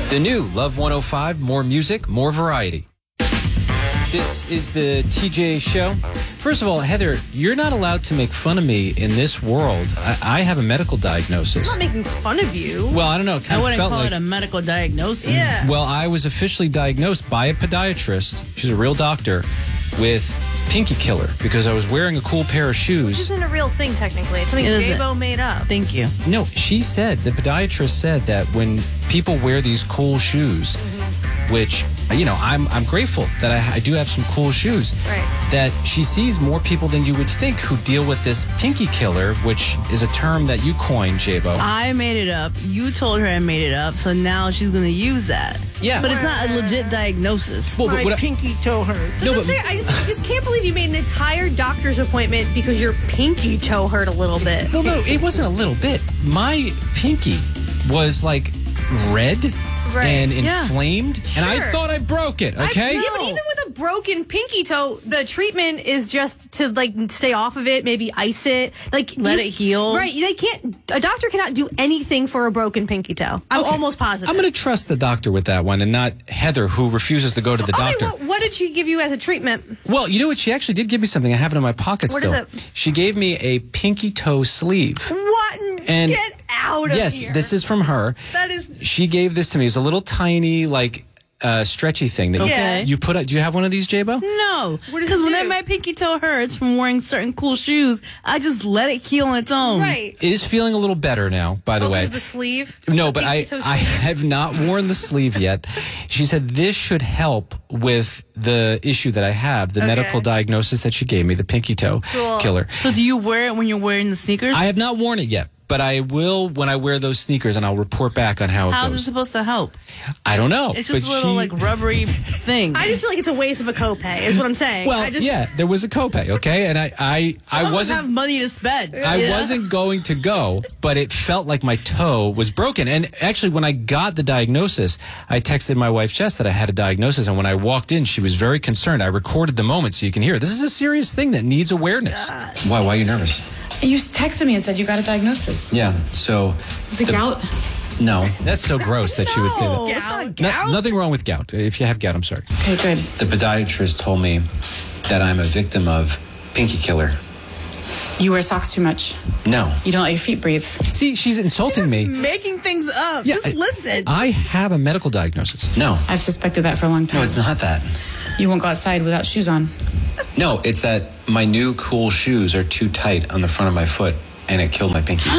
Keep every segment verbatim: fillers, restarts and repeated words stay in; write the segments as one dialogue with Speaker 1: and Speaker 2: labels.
Speaker 1: The new Love one oh five, more music, more variety. This is the T J Show. First of all, Heather, you're not allowed to make fun of me in this world. I, I have a medical diagnosis.
Speaker 2: I'm not making fun of you.
Speaker 1: Well, I don't know. It kind
Speaker 3: I
Speaker 1: of
Speaker 3: wouldn't
Speaker 1: felt
Speaker 3: call
Speaker 1: like,
Speaker 3: it a medical diagnosis.
Speaker 2: Yeah.
Speaker 1: Well, I was officially diagnosed by a podiatrist. She's a real doctor with pinky killer because I was wearing a cool pair of
Speaker 2: Which
Speaker 1: shoes.
Speaker 2: isn't a real thing, technically. It's something
Speaker 3: It isn't.
Speaker 2: J-Bo made up.
Speaker 3: Thank you.
Speaker 1: No, she said, the podiatrist said that when people wear these cool shoes,
Speaker 2: Mm-hmm.
Speaker 1: which, you know, I'm I'm grateful that I, I do have some cool shoes,
Speaker 2: Right.
Speaker 1: that she sees more people than you would think who deal with this pinky killer, which is a term that you coined, J-Bo.
Speaker 3: I made it up. You told her I made it up, so now she's going to use that.
Speaker 1: Yeah.
Speaker 3: But it's not a legit diagnosis.
Speaker 1: Well, but
Speaker 2: My
Speaker 1: what I-
Speaker 2: pinky toe hurts. That's
Speaker 1: No,
Speaker 2: what I'm
Speaker 1: but-
Speaker 2: saying. I just, I just can't believe you made an entire doctor's appointment because your pinky toe hurt a little bit.
Speaker 1: No, no, it wasn't a little bit. My pinky was like red
Speaker 2: Right.
Speaker 1: and
Speaker 3: Yeah.
Speaker 1: inflamed, and I
Speaker 2: Sure.
Speaker 1: thought I broke it, okay?
Speaker 2: I, yeah, but even with a broken pinky toe, the treatment is just to like stay off of it, maybe ice it, like
Speaker 3: Let
Speaker 2: you-
Speaker 3: it heal.
Speaker 2: Right? They can't. A doctor cannot do anything for a broken pinky toe. I'm
Speaker 1: Okay.
Speaker 2: almost positive.
Speaker 1: I'm going to trust the doctor with that one and not Heather, who refuses to go to the
Speaker 2: Okay,
Speaker 1: doctor.
Speaker 2: what, what did she give you as a treatment?
Speaker 1: Well, you know what? She actually did give me something. I have it in my pocket
Speaker 2: What
Speaker 1: still.
Speaker 2: is it?
Speaker 1: She gave me a pinky toe sleeve.
Speaker 2: What?
Speaker 1: And
Speaker 2: Get out of
Speaker 1: yes,
Speaker 2: here.
Speaker 1: this is from her.
Speaker 2: That is.
Speaker 1: She gave this to me. It's a little tiny, like, uh, stretchy thing that
Speaker 3: Okay.
Speaker 1: you, you put. Do you have one of these, J-Bo?
Speaker 3: No,
Speaker 2: What does
Speaker 3: because
Speaker 2: it
Speaker 3: whenever
Speaker 2: do?
Speaker 3: my pinky toe hurts from wearing certain cool shoes, I just let it heal on its own.
Speaker 2: Right.
Speaker 1: It is feeling a little better now, by the
Speaker 2: Oh,
Speaker 1: way.
Speaker 2: 'cause of the sleeve?
Speaker 1: No,
Speaker 2: The
Speaker 1: but I,
Speaker 2: pinky toe
Speaker 1: I
Speaker 2: sleeve?
Speaker 1: have not worn the sleeve yet. She said this should help with the issue that I have, the
Speaker 2: Okay.
Speaker 1: medical diagnosis that she gave me, the pinky toe
Speaker 2: Cool.
Speaker 1: killer.
Speaker 3: So do you wear it when you're wearing the sneakers?
Speaker 1: I have not worn it yet, but I will when I wear those sneakers, and I'll report back on how it
Speaker 3: How's it
Speaker 1: goes.
Speaker 3: supposed to help?
Speaker 1: I don't know.
Speaker 3: It's just
Speaker 1: but
Speaker 3: a little
Speaker 1: she-
Speaker 3: like rubbery thing.
Speaker 2: I just feel like it's a waste of a copay, is what I'm saying.
Speaker 1: Well,
Speaker 2: I just,
Speaker 1: yeah, there was a copay, okay, and I, I, I
Speaker 3: don't
Speaker 1: wasn't.
Speaker 3: have money to spend.
Speaker 1: I
Speaker 3: Yeah.
Speaker 1: wasn't going to go, but it felt like my toe was broken. And actually, when I got the diagnosis, I texted my wife, Jess, that I had a diagnosis. And when I walked in, she was very concerned. I recorded the moment so you can hear it. This is a serious thing that needs awareness. Why? Why are you nervous?
Speaker 4: You texted me and said you got a diagnosis.
Speaker 1: Yeah, so...
Speaker 4: Is it
Speaker 1: the-
Speaker 4: gout?
Speaker 1: No. That's so gross that she would say
Speaker 3: No,
Speaker 1: that.
Speaker 3: it's not
Speaker 2: Gout?
Speaker 3: gout.
Speaker 1: No- nothing wrong with gout. If you have gout, I'm sorry.
Speaker 4: Okay, good.
Speaker 1: The podiatrist told me that I'm a victim of pinky killer.
Speaker 4: You wear socks too much.
Speaker 1: No.
Speaker 4: You don't let your feet breathe.
Speaker 1: See, she's insulting me.
Speaker 3: Making things up.
Speaker 1: Yeah,
Speaker 3: just
Speaker 1: I-
Speaker 3: listen.
Speaker 1: I have a medical diagnosis. No.
Speaker 4: I've suspected that for a long time.
Speaker 1: No, it's not that.
Speaker 4: You won't go outside without shoes on.
Speaker 1: No, it's that my new cool shoes are too tight on the front of my foot, and it killed my pinky.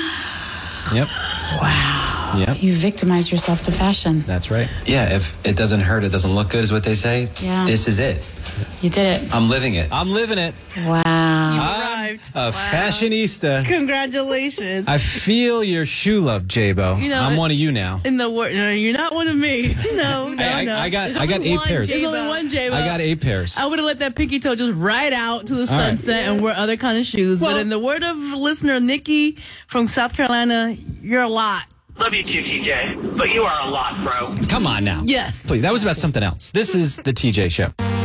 Speaker 1: Yep.
Speaker 4: Wow.
Speaker 1: Yep.
Speaker 4: You victimized yourself to fashion.
Speaker 1: That's right. Yeah, if it doesn't hurt, it doesn't look good, is what they say.
Speaker 4: Yeah.
Speaker 1: This is it.
Speaker 4: You did it.
Speaker 1: I'm living it. I'm living it.
Speaker 4: Wow.
Speaker 3: Arrived.
Speaker 1: A fashionista.
Speaker 3: Congratulations.
Speaker 1: I feel your shoe love, J-Bo.
Speaker 3: You know,
Speaker 1: I'm
Speaker 3: it-
Speaker 1: one of you now.
Speaker 3: In the word, no, you're not one of me. No, no,
Speaker 1: I, I,
Speaker 3: no.
Speaker 1: I got,
Speaker 3: There's
Speaker 1: I got
Speaker 3: only
Speaker 1: eight
Speaker 3: one
Speaker 1: pairs.
Speaker 3: There's only one J-Bo.
Speaker 1: I got eight pairs.
Speaker 3: I would have let that pinky toe just ride out to the
Speaker 1: right.
Speaker 3: sunset and wear other kind of shoes.
Speaker 1: Well-
Speaker 3: but in the word of listener Nikki from South Carolina, you're a lot.
Speaker 5: Love you too, T J, but you are a lot, bro.
Speaker 1: Come on now.
Speaker 3: Yes.
Speaker 1: Please, that was about something else. This is the T J Show.